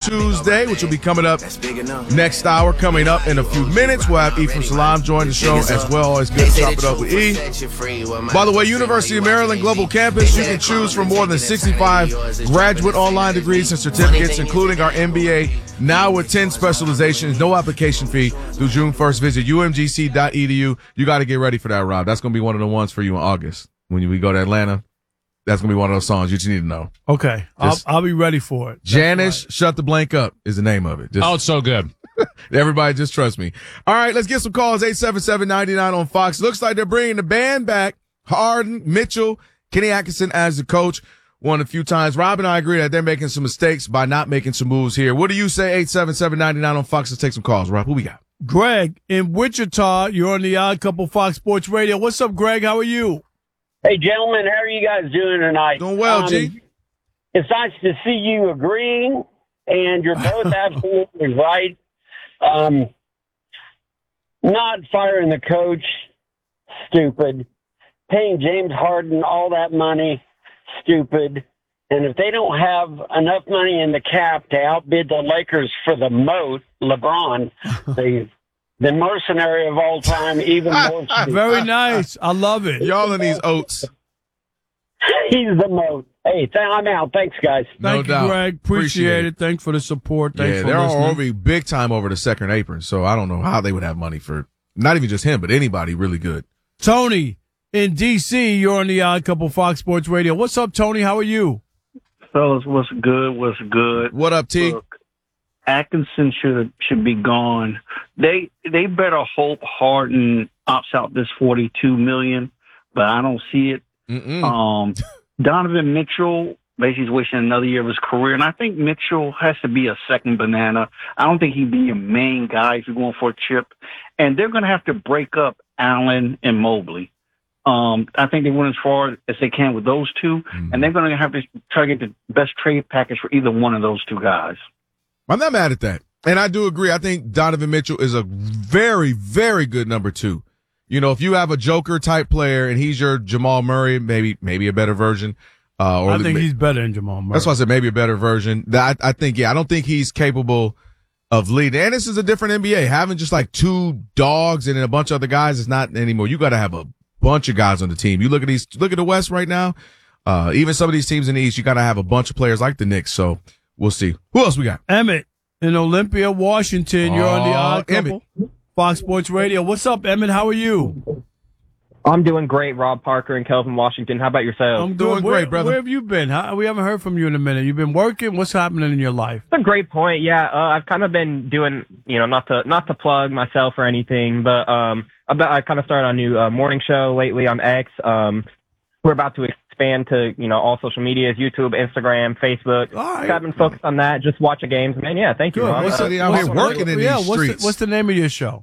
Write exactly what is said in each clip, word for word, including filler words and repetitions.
Tuesday, which will be coming up next hour. Coming up in a few minutes, we'll have Ephraim Salam join the show as well. Always good to chop it up with E. By the way, University of Maryland Global Campus, you can choose from more than sixty-five graduate online degrees and certificates, including our M B A, now with ten specializations, no application fee through June first. Visit U M G C dot E D U. You got to get ready for that, Rob. That's going to be one of the ones for you in August when we go to Atlanta. That's going to be one of those songs you just need to know. Okay. I'll, I'll be ready for it. Janice, right. Shut the Blank Up is the name of it. Just, oh, it's so good. Everybody just trust me. All right, let's get some calls. eight seven seven, nine nine on Fox. Looks like they're bringing the band back. Harden, Mitchell, Kenny Atkinson as the coach. Won a few times. Rob and I agree that they're making some mistakes by not making some moves here. What do you say? eight seven seven, nine nine on Fox. Let's take some calls. Rob, who we got? Greg in Wichita. You're on the Odd Couple Fox Sports Radio. What's up, Greg? How are you? Hey, gentlemen, how are you guys doing tonight? Doing well, um, G. It's nice to see you agreeing, and you're both absolutely right. Um, not firing the coach, stupid. Paying James Harden all that money, stupid. And if they don't have enough money in the cap to outbid the Lakers for the moat, LeBron, the the mercenary of all time, even more stupid. Very nice. I love it. Y'all in these oats. He's the moat. Hey, th- I'm out. Thanks, guys. No Thank doubt. you, Greg. Appreciate, Appreciate it. it. Thanks for the support. Thanks yeah, for they're listening. all over big time over the second apron, so I don't know how they would have money for not even just him, but anybody really good. Tony in D C, you're on the Odd Couple Fox Sports Radio. What's up, Tony? How are you? Fellas, what's good? What's good? What up, T? Look, Atkinson should should be gone. They they better hope Harden opts out this forty-two million dollars, but I don't see it. Mm-mm. Um, Donovan Mitchell basically is wishing another year of his career, and I think Mitchell has to be a second banana. I don't think he'd be your main guy if you're going for a chip. And they're going to have to break up Allen and Mobley. Um, I think they went as far as they can with those two, mm-hmm. and they're going to have to try to get the best trade package for either one of those two guys. I'm not mad at that. And I do agree. I think Donovan Mitchell is a very, very good number two. You know, if you have a Joker type player and he's your Jamal Murray, maybe maybe a better version. Uh, or I think the, he's better than Jamal Murray. That's why I said maybe a better version. I, I think, yeah, I don't think he's capable of leading. And this is a different N B A. Having just like two dogs and then a bunch of other guys is not anymore. You got to have a bunch of guys on the team. You look at these, look at the West right now. Uh, even some of these teams in the East, you got to have a bunch of players like the Knicks. So we'll see. Who else we got? Emmett in Olympia, Washington. You're on the Odd Couple. Emmett. Fox Sports Radio. What's up, Emmett? How are you? I'm doing great, Rob Parker and Kelvin Washington. How about yourself? I'm doing where, great, brother. Where have you been? How, we haven't heard from you in a minute. You've been working. What's happening in your life? That's a great point. Yeah, uh, I've kind of been doing, you know, not to not to plug myself or anything, but um, about, I kind of started a new uh, morning show lately on X. Um, we're about to expand to, you know, all social medias, YouTube, Instagram, Facebook. All right. I've been focused on that. Just watch the games, man. Yeah, thank you, Good. Rob. What's Uh, the, out here working in yeah, these what's streets? the, what's the name of your show?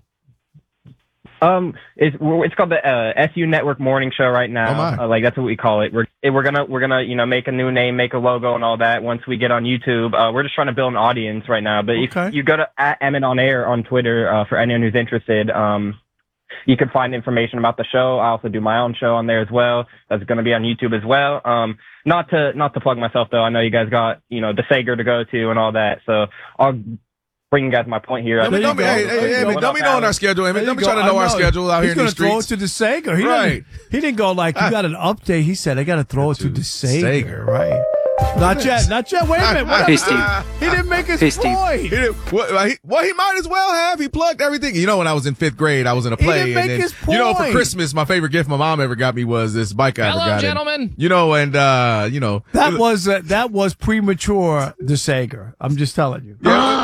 Um, it's it's called the uh, S U Network Morning Show right now. Oh my. Uh, like that's what we call it. We're we're gonna we're gonna you know make a new name, make a logo, and all that once we get on YouTube. Uh, we're just trying to build an audience right now. But Okay. if you go to at Emmett on Air on Twitter uh, for anyone who's interested, um, you can find information about the show. I also do my own show on there as well. That's going to be on YouTube as well. Um, not to not to plug myself though. I know you guys got you know the Sager to go to and all that. So I'll bring you guys my point here. Don't, There don't, you hey, go. hey, There you hey, go. Emmett, don't be knowing our schedule, Emmett. There Don't you be trying to go. know I our schedule out He's here in these gonna throw it streets. to the Sager. He Right. didn't, he didn't go like, you got an update. He said, I got to throw it to the Sager. Sager. Right. Not yet. Not yet. Wait a minute. What Hey, happened? Steve. He didn't make his Hey, Steve. point. He did, well, he, well, he might as well have. He plugged everything. You know, when I was in fifth grade, I was in a He play. didn't make and then, his You know, for point. Christmas, my favorite gift my mom ever got me was this bike I ever Hello, got. gentlemen. And, you know, and, uh, you know. That was uh, that was premature, the Sager. I'm just telling you.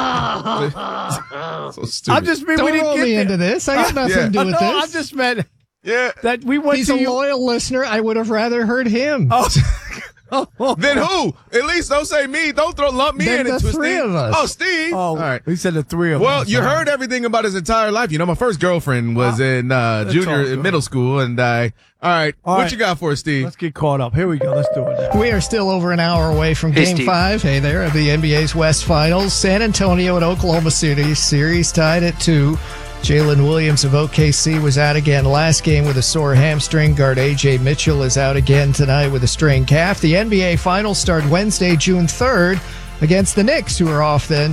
Yeah. So stupid. I'm just mean Don't we didn't roll get me there. into this. I got nothing Yeah. to do Oh, with no, I this. just meant yeah. that we went He's to a you. loyal listener. I would have rather heard him. Oh. Then who? At least don't say me. Don't throw lump me Then in the into three Steve. of us. Oh, Steve. Oh, All right. he said the three of Well, us. you All heard right. everything about his entire life. You know, my first girlfriend was Uh, in uh, that's junior all in good. middle school, and I. All right, All what right. you got for us, Steve? Let's get caught up. Here we go. Let's do it now. We are still over an hour away from Hey, Game Steve. Five. Hey there, of the N B A's West Finals. San Antonio and Oklahoma City series tied at two. Jalen Williams of O K C was out again last game with a sore hamstring. Guard A J Mitchell is out again tonight with a strained calf. The N B A Finals start Wednesday, June third, against the Knicks, who are off then